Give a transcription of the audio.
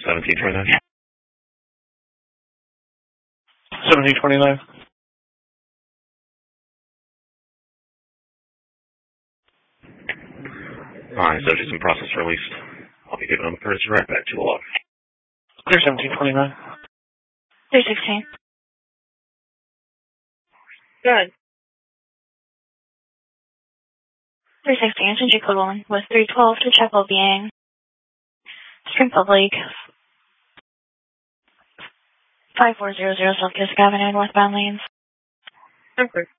1729. 1729. Alright, subject's in process released. I'll be giving them a courtesy right back to the log. Clear 1729. 316. Good. 316, Entry Code 1 was 312 to Chapel Being. Springfield Lake. 5400 South Kisk Avenue, northbound lanes. Okay.